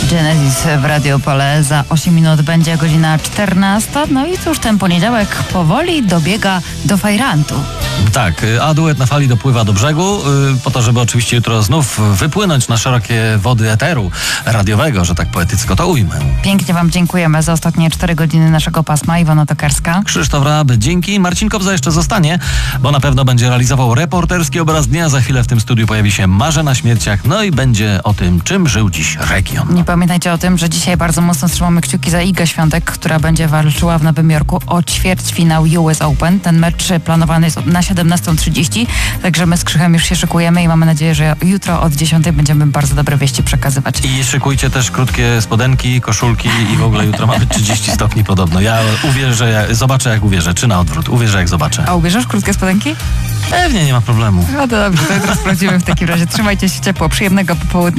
Genesis w Radio Pole. Za 8 minut będzie godzina 14. No i cóż, ten poniedziałek powoli dobiega do fajrantu. Tak, a duet na fali dopływa do brzegu, po to, żeby oczywiście jutro znów wypłynąć na szerokie wody eteru radiowego, że tak poetycko to ujmę. Pięknie wam dziękujemy za ostatnie 4 godziny naszego pasma. Iwona Tokarska. Krzysztof Rab, dzięki. Marcin Kobza jeszcze zostanie, bo na pewno będzie realizował reporterski obraz dnia. Za chwilę w tym studiu pojawi się Marzena Śmierciak, no i będzie o tym, czym żył dziś region. Nie pamiętajcie o tym, że dzisiaj bardzo mocno trzymamy kciuki za Igę Świątek, która będzie walczyła w Nowym Jorku o ćwierćfinał US Open. Ten mecz planowany jest na 17:30, także my z Krzychem już się szykujemy i mamy nadzieję, że jutro od 10 będziemy bardzo dobre wieści przekazywać. I szykujcie też krótkie spodenki, koszulki i w ogóle jutro mamy 30 stopni podobno. Ja uwierzę, zobaczę jak uwierzę, czy na odwrót. Uwierzę jak zobaczę. A ubierzesz krótkie spodenki? Pewnie, nie ma problemu. No to dobrze, to jutro sprawdzimy w takim razie. Trzymajcie się ciepło, przyjemnego popołudnia.